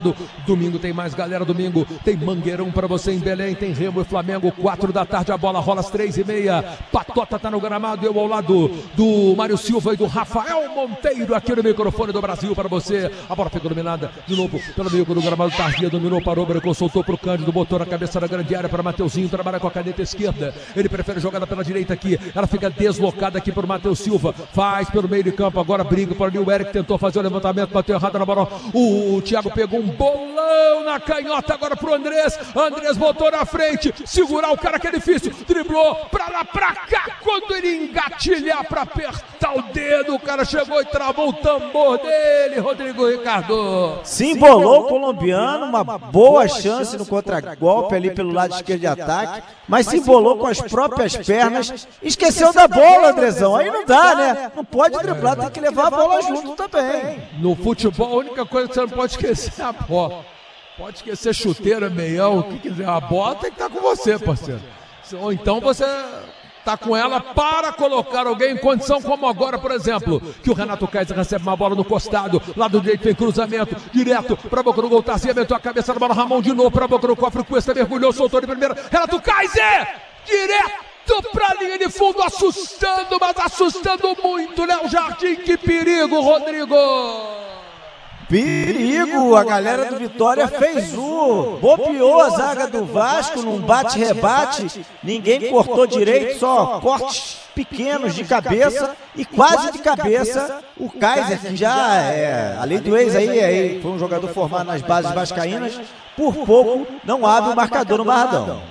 Domingo tem mais, galera. Domingo tem Mangueirão pra você em Belém. Tem Remo e Flamengo, 4 da tarde. A bola rola às 3h30. Patota tá no gramado. Eu ao lado do Mário Silva e do Rafael Monteiro aqui no microfone do Brasil para você. A bola fica dominada de novo pelo meio do gramado. Tardia dominou, parou, brincou, soltou pro Cândido, botou na cabeça da grande área para Mateuzinho. Trabalha com a caneta esquerda. Ele prefere jogada pela direita aqui. Ela fica deslocada aqui por Matheus Silva. Faz pelo meio de campo. Agora briga por ali. O Eric tentou fazer o levantamento, bateu errado na bola. O Thiago pegou um bolão na canhota agora pro Andrés. Andrés botou na frente, segurar o cara que é difícil, driblou pra lá, pra cá. Quando ele engatilhar pra apertar o dedo, o cara chegou e travou o tambor dele, Rodrigo Ricardo. Se embolou o colombiano, uma boa chance no contragolpe ali pelo lado esquerdo de ataque, mas se embolou com as próprias pernas, esqueceu da bola, Andrezão. Aí não dá, né? Não pode driblar, tem que levar a bola junto também. No futebol, a única coisa que você não pode esquecer é a bola. Pode esquecer chuteira, meião, o que quiser. A bola tem que estar com você, parceiro. Ou então você tá com ela para colocar alguém em condição como agora, por exemplo, que o Renato Kaiser recebe uma bola no costado, lado direito tem cruzamento, direto para a boca do gol, Tarcia meteu a cabeça na bola, Ramon de novo para a boca do cofre, Cuesta mergulhou, soltou de primeira, Renato Kaiser, direto para a linha de fundo, assustando, mas assustando muito, Léo Jardim, que perigo, Rodrigo! Perigo, a galera do Vitória fez bobeou a zaga do Vasco num bate-rebate, ninguém cortou direito, só cortes pequenos de cabeça e quase de cabeça o Kaiser, que já é, além do ex aí, foi um jogador formado nas bases vascaínas, por pouco não abre o marcador no Barradão.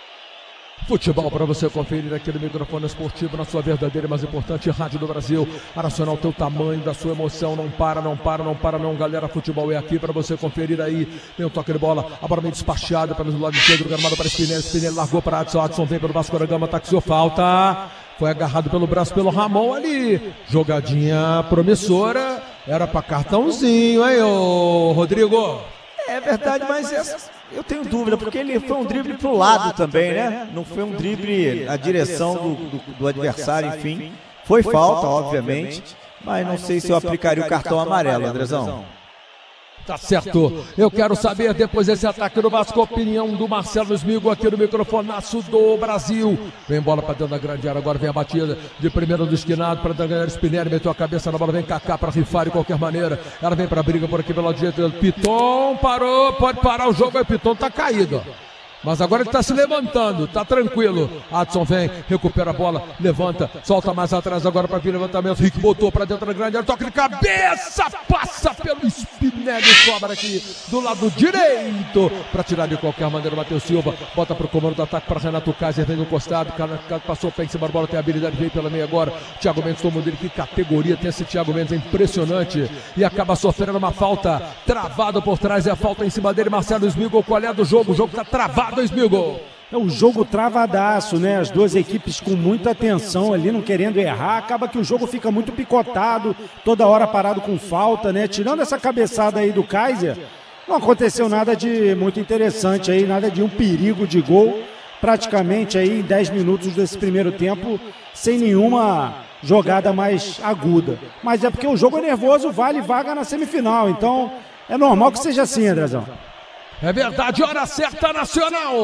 Futebol para você conferir aqui no microfone esportivo, na sua verdadeira e mais importante rádio do Brasil. A Nacional, teu tamanho, da sua emoção, não para, galera. Futebol é aqui para você conferir aí. Tem um toque de bola, a bola meio despachada pelo lado esquerdo do gramado para Spinelli largou para Adson vem pelo Vasco da Gama, taxiou falta. Foi agarrado pelo braço pelo Ramon ali. Jogadinha promissora, era para cartãozinho, hein, ô Rodrigo? É verdade, mas eu tenho dúvida, porque ele foi um drible pro lado também, né? Não foi um drible na direção do adversário, enfim. Foi falta, obviamente, mas não sei se eu aplicaria o cartão amarelo, Andrezão. Tá certo, eu quero saber depois desse ataque do Vasco, a opinião do Marcelo Smigo aqui no microfonaço do Brasil. Vem bola para dentro da grande área, agora vem a batida de primeira do esquinado para dentro da grande. Spinelli meteu a cabeça na bola, vem Kaká para rifar de qualquer maneira. Ela vem para a briga por aqui pelo lado direito. Piton parou, pode parar o jogo, aí o Piton tá caído. Mas agora ele está se levantando, tá tranquilo. Adson vem, recupera a bola, levanta, solta mais atrás agora para vir levantamento. Rick botou para dentro da grande área, toque de cabeça, passa pelo Spinelli, sobra aqui do lado direito para tirar de qualquer maneira o Matheus Silva. Bota para o comando do ataque para Renato Kaiser, vem no costado, passou pé em cima da bola, tem habilidade, veio pela meia agora. Thiago Mendes tomou dele, que categoria tem esse Thiago Mendes, é impressionante. E acaba sofrendo uma falta, travado por trás, é a falta em cima dele. Marcelo Smigo, qual é do jogo? O jogo está travado. É um jogo travadaço, né? As duas equipes com muita atenção ali, não querendo errar. Acaba que o jogo fica muito picotado, toda hora parado com falta, né? Tirando essa cabeçada aí do Kaiser, não aconteceu nada de muito interessante aí, nada de um perigo de gol. Praticamente aí em 10 minutos desse primeiro tempo, sem nenhuma jogada mais aguda. Mas é porque o jogo é nervoso, vale vaga na semifinal. Então é normal que seja assim, Andrezão. É verdade, hora certa, Nacional!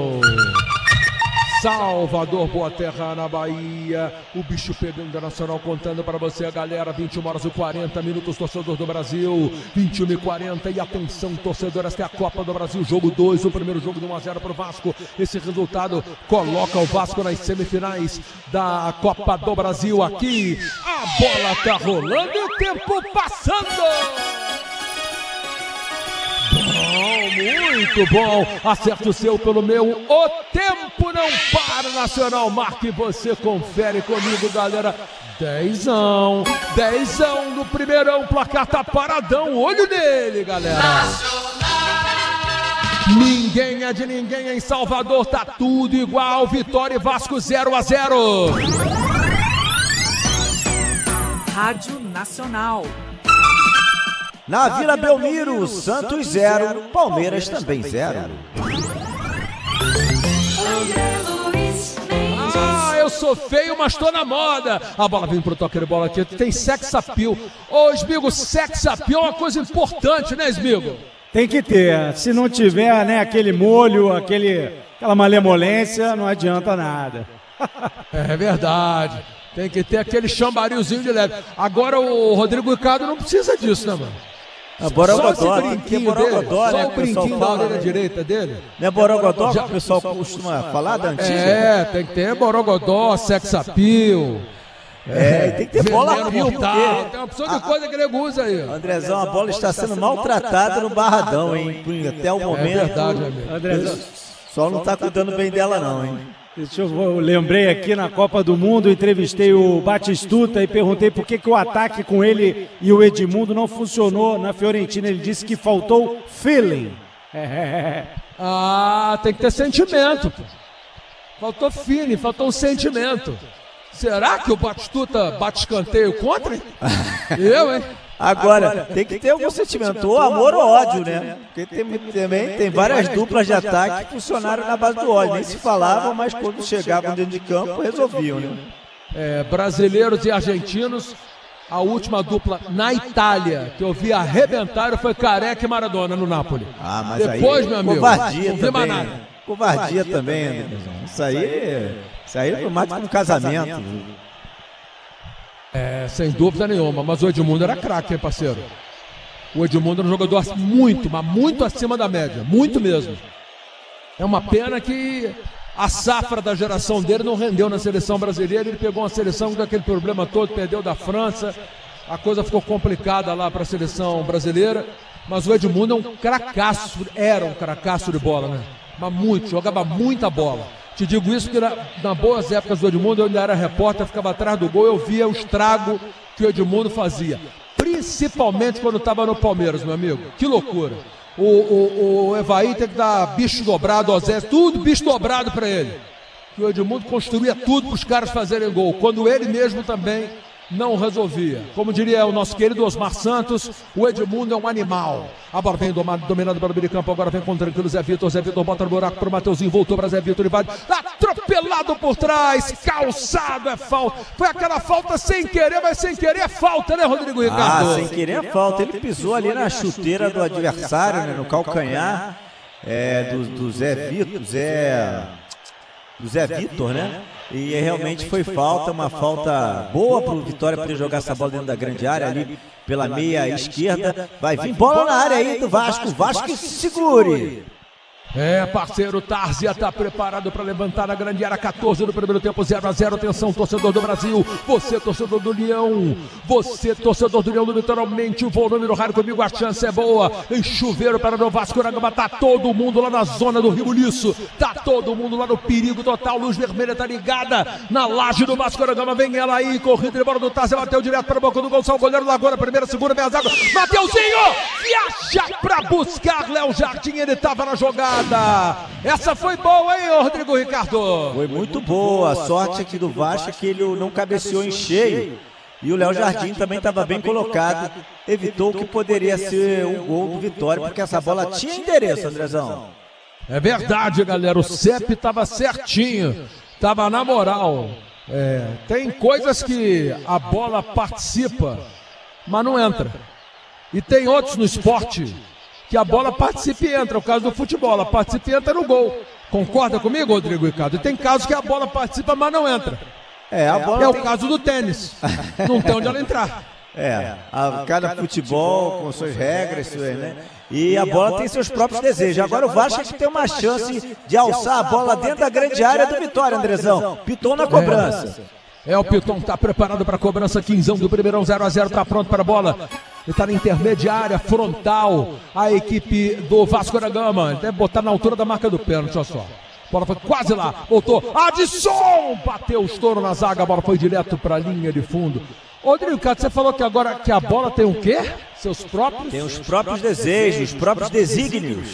Salvador, Boa Terra, na Bahia. O bicho pegando a Nacional, contando para você, a galera. 21h40, torcedor do Brasil. 21h40, e atenção, torcedor, esta é a Copa do Brasil, jogo 2, o primeiro jogo de 1-0 para o Vasco. Esse resultado coloca o Vasco nas semifinais da Copa do Brasil. Aqui, a bola tá rolando e o tempo passando! Muito bom, acerta o seu pelo meu, o tempo não para, Nacional, marque, você confere comigo, galera. 10ão do primeirão, placar tá paradão, olho nele, galera. Ninguém é de ninguém em Salvador, tá tudo igual, Vitória e Vasco 0-0. Rádio Nacional. Na Vila Belmiro, Santos 0, Palmeiras também 0. Eu sou feio, mas tô na moda. A bola vem pro toque de bola aqui. Tem sex appeal. Ô, Smigo, sex appeal é uma coisa importante, né, Smigo? Tem que ter. Se não tiver, né, aquele molho, aquela malemolência, não adianta nada. É verdade. Tem que ter aquele chambarilzinho de leve. Agora o Rodrigo Ricardo não precisa disso, né, mano? Borogodó, só esse brinquinho dele, só o brinquinho da orelha direita dele. Não é Borogodó que o pessoal costuma falar da antiga? É, tem que ter Borogodó, sex appeal. Tem que ter bola appeal, tem uma opção de coisa que ele usa aí. Andrezão, a bola está sendo maltratada no Barradão, hein? Até o momento. É verdade, amigo. Andrezão, Só não está cuidando bem dela, não, hein? eu lembrei aqui na Copa do Mundo, entrevistei o Batistuta e perguntei por que o ataque com ele e o Edmundo não funcionou na Fiorentina. Ele disse que faltou feeling. Tem que ter sentimento. Faltou feeling, faltou sentimento. Será que o Batistuta bate escanteio contra? Eu, hein? Agora, tem que ter algum sentimento, ou amor ou ódio, né? Porque também tem várias duplas de ataque que funcionaram na base do ódio. Nem se falavam, mas quando chegavam dentro de campo, resolviam, né? Brasileiros e argentinos, a última dupla na Itália que eu vi arrebentar foi Careca e Maradona no Napoli. Mas depois, aí, meu amigo, covardia não vi mais também. nada. Covardia também, André. Isso aí foi mais que um casamento. Sem dúvida nenhuma, mas o Edmundo era craque, hein, parceiro? O Edmundo era um jogador muito, mas muito acima da média, muito mesmo. É uma pena que a safra da geração dele não rendeu na seleção brasileira. Ele pegou uma seleção com aquele problema todo, perdeu da França, a coisa ficou complicada lá para a seleção brasileira. Mas o Edmundo é um cracaço, era um cracaço de bola, né? Mas muito, jogava muita bola. Te digo isso porque nas boas épocas do Edmundo, eu ainda era repórter, ficava atrás do gol, eu via o estrago que o Edmundo fazia. Principalmente quando estava no Palmeiras, meu amigo. Que loucura. O Evaí tem que dar bicho dobrado ao Zé, tudo bicho dobrado para ele. Que o Edmundo construía tudo para os caras fazerem gol, quando ele mesmo também não resolvia. Como diria o nosso querido Osmar Santos, o Edmundo é um animal. A bola vem dominado pelo meio de campo, agora vem com tranquilo Zé Vitor bota no buraco para o Mateuzinho, voltou para Zé Vitor e vai atropelado por trás, calçado, é falta. Foi aquela falta sem querer, mas sem querer é falta, né, Rodrigo Ricardo? Sem querer é falta, ele pisou ali na chuteira do adversário, né, no calcanhar do Zé Vitor, né? E realmente foi falta, uma falta boa para o Vitória poder jogar essa bola dentro da grande área ali pela meia esquerda. Vai vir bola na área aí do Vasco, Vasco que se segure. Parceiro, Tárzia está preparado para levantar a grande área, 14 no primeiro tempo, 0-0, atenção, torcedor do Brasil, você, torcedor do União, você, torcedor do União, literalmente, o volume do rádio comigo, a chance é boa, em chuveiro para o Vasco da Gama, tá todo mundo lá na zona do Rio Liço, tá todo mundo lá no perigo total, luz vermelha tá ligada na laje do Vasco da Gama, vem ela aí, corrida de bola do Tárzia, bateu direto para a boca do gol, só o goleiro Laguna, primeira, segunda, meia zaga, Mateuzinho, viaja para buscar Léo Jardim, ele tava na jogada. Essa foi boa, hein, Rodrigo Ricardo? Foi muito boa. A sorte aqui do Vasco é que ele não cabeceou em cheio. E o Léo Jardim também estava bem colocado. Evitou o que poderia ser um gol do Vitória, porque essa bola tinha endereço, Andrezão. É verdade, galera. O CEP estava certinho. Estava na moral. Tem coisas que a bola participa, mas não entra. E tem outros no esporte que a bola participa e entra, o caso do futebol, ela participa e entra no gol. Concorda comigo, Rodrigo Ricardo? E tem casos que a bola participa, mas não entra. O caso do tênis. Não tem onde ela entrar. Cada futebol com suas regras, né? E a bola tem seus próprios desejos. Agora o Vasco é que tem uma chance de alçar a bola dentro da grande área do Vitória, Andrezão. Piton na cobrança. O Piton está preparado para a cobrança, 15 do primeirão, 0-0, está pronto para a bola. Ele está na intermediária, frontal, a equipe do Vasco da Gama. Ele deve botar na altura da marca do pênalti, olha só. A bola foi quase lá, voltou, Adson! Bateu o estouro na zaga, a bola foi direto para a linha de fundo. Rodrigo, você falou que agora que a bola tem o quê? Seus próprios? Tem os próprios desejos, os próprios desígnios.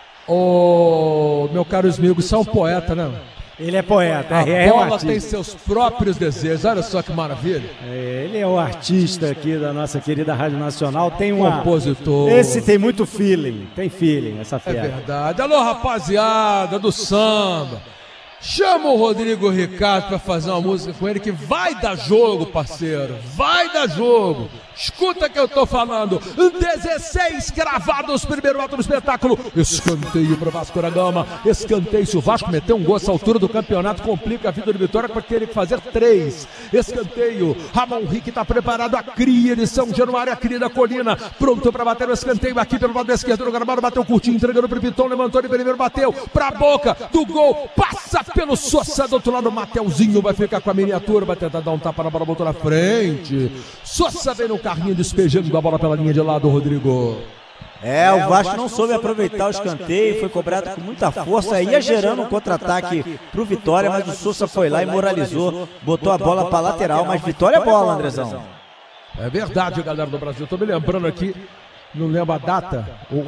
Meu caro amigo, isso é um poeta, né? Ele é poeta, a bola tem seus próprios desejos, olha só que maravilha. Ele é o artista aqui da nossa querida Rádio Nacional, tem compositor. Esse tem muito feeling, essa fera. É verdade. Alô, rapaziada do samba, chama o Rodrigo Ricardo para fazer uma música com ele que vai dar jogo, parceiro, vai dar jogo. Escuta que eu tô falando. 16 cravados, primeiro ato do espetáculo. Escanteio pro Vasco da Gama. Escanteio. Se o Vasco meter um gol essa altura do campeonato, complica a vida do Vitória para ter que fazer 3. Escanteio. Ramon Rick tá preparado. A cria de São Januário, a cria da Colina. Pronto para bater o escanteio aqui pelo lado esquerdo do gramado. Bateu curtinho, entregando pro Piton. Levantou de primeiro, bateu pra boca do gol. Passa pelo Sosa do outro lado. Mateuzinho vai ficar com a miniatura. Vai tentar dar um tapa na bola, botou na frente. Sosa vem no carrinho despejando a bola pela linha de lado, Rodrigo. O Vasco não soube aproveitar o escanteio, foi cobrado com muita força, ia gerando um contra-ataque pro Vitória, mas o Sosa foi lá e moralizou, botou a bola pra lateral, mas Vitória é bola, Andrezão. É verdade, galera do Brasil, tô me lembrando aqui, não lembro a data,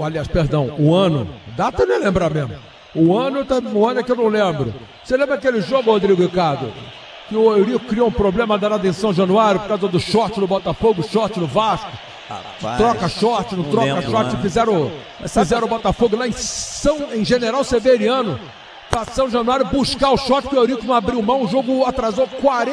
o ano, data eu nem lembro mesmo, o ano é que eu não lembro. Você lembra aquele jogo, Rodrigo Ricardo? Que o Eurico criou um problema danado em São Januário por causa do short no Botafogo, short no Vasco. Rapaz, troca short, não troca short. Fizeram o Botafogo lá em General Severiano para São Januário buscar o short, que o Eurico não abriu mão. O jogo atrasou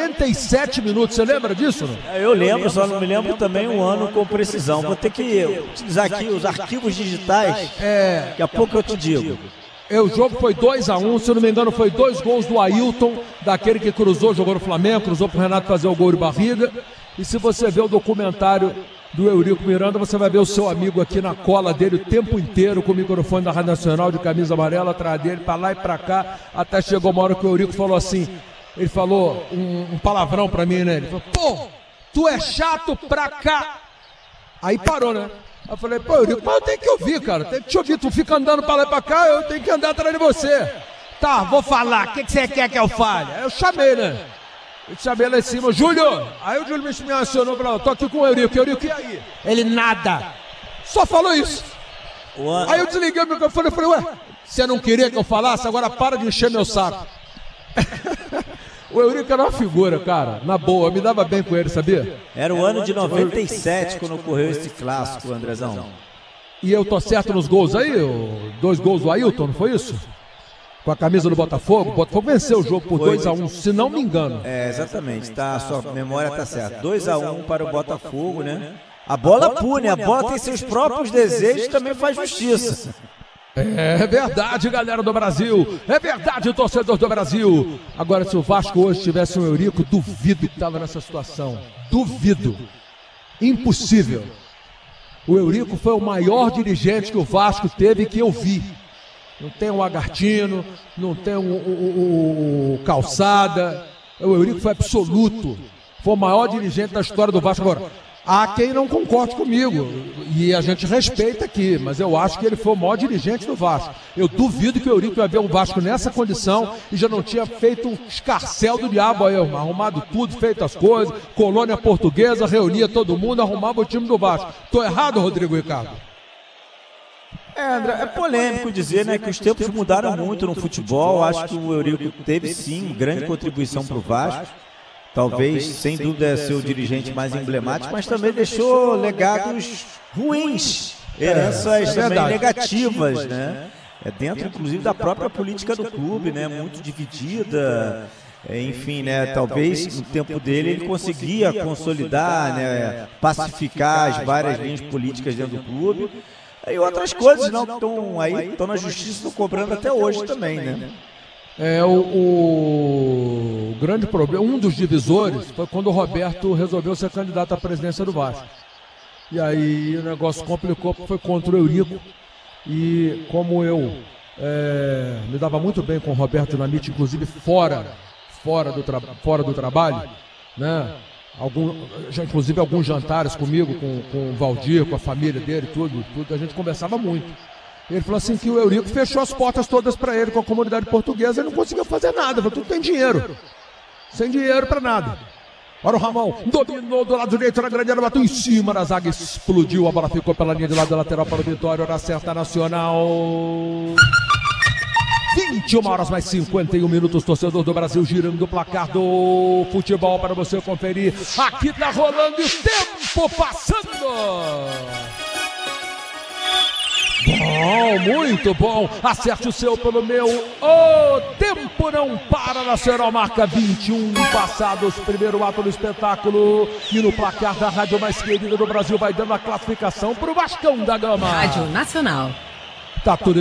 47 minutos. Você lembra disso? Não? Eu lembro, só não me lembro também o ano com precisão. Vou ter que utilizar aqui os arquivos digitais. Daqui a pouco eu te digo. O jogo foi 2-1, se eu não me engano foi 2 gols do Ailton, daquele que cruzou, jogou no Flamengo, cruzou pro Renato fazer o gol de barriga. E se você ver o documentário do Eurico Miranda, você vai ver o seu amigo aqui na cola dele o tempo inteiro, com o microfone da Rádio Nacional de camisa amarela atrás dele, pra lá e pra cá, até chegou uma hora que o Eurico falou assim, ele falou um palavrão pra mim, né? Ele falou, pô, tu é chato pra cá. Aí parou, né? Eu falei, pô, Eurico, mas eu tenho que ouvir, cara, tenho que te ouvir, tu fica andando pra lá e pra cá, eu tenho que andar atrás de você. Tá, vou falar, o que você quer que eu fale? Aí eu chamei, né? Eu chamei lá em cima, Júlio! Aí o Júlio me acionou, falou, tô aqui com o Eurico, e aí? Ele, nada. Só falou isso. Aí eu desliguei o microfone e falei, ué, você não queria que eu falasse? Agora para de encher meu saco. O Eurico era uma figura, cara, na boa, me dava bem com ele, sabia? Era o ano de 97 quando ocorreu esse clássico, Andrezão. E eu tô certo nos gols aí? 2 gols do Ailton, não foi isso? Com a camisa do Botafogo. O Botafogo venceu o jogo por 2-1, se não me engano. Exatamente, tá, sua memória tá certa. 2-1 para o Botafogo, né? A bola pune, a bola tem seus próprios desejos e também faz justiça. É verdade, galera do Brasil. É verdade, torcedor do Brasil. Agora, se o Vasco hoje tivesse um Eurico, duvido que estava nessa situação. Duvido. Impossível. O Eurico foi o maior dirigente que o Vasco teve, que eu vi. Não tem o Lagartino, não tem o Calçada. O Eurico foi absoluto. Foi o maior dirigente da história do Vasco. Agora, há quem não concorde comigo, e a gente respeita aqui, mas eu acho que ele foi o maior dirigente do Vasco. Eu duvido que o Eurico ia ver o Vasco nessa condição e já não tinha feito um escarcéu do diabo aí, arrumado tudo, feito as coisas, colônia portuguesa, reunia todo mundo, arrumava o time do Vasco. Tô errado, Rodrigo Ricardo? André, é polêmico dizer, né, que os tempos mudaram muito no futebol. Acho que o Eurico teve sim grande contribuição para o Vasco. Talvez, sem dúvida, ser o dirigente mais emblemático, mas também deixou legados ruins, heranças também negativas, né? Dentro, inclusive, da própria política do clube, né? Muito dividida. Enfim, né? Talvez no tempo dele ele conseguia consolidar, né? Pacificar as várias linhas políticas dentro do clube. E outras coisas não estão aí, estão na justiça, estão cobrando até hoje também, né? O grande problema, um dos divisores foi quando o Roberto resolveu ser candidato à presidência do Vasco. E aí o negócio complicou, porque foi contra o Eurico. E como eu me dava muito bem com o Roberto Dinamite, inclusive fora do trabalho, né? Inclusive alguns jantares comigo, com o Valdir, com a família dele, tudo, a gente conversava muito. Ele falou assim que o Eurico fechou as portas todas para ele com a comunidade portuguesa e não conseguiu fazer nada, falou, tudo tem dinheiro, sem dinheiro para nada. Olha o Ramon, dominou do lado direito na grande área, bateu em cima da zaga, explodiu, a bola ficou pela linha de lado lateral para o Vitória, hora certa Nacional. 21 horas mais 51 minutos, torcedor do Brasil, girando o placar do futebol para você conferir. Aqui tá rolando o tempo passando. Bom, muito bom. Acerte o seu pelo meu. O tempo não para. Nacional marca 21 passados. Primeiro ato do espetáculo. E no placar da rádio mais querida do Brasil vai dando a classificação para o Vascão da Gama. Rádio Nacional. Tá tudo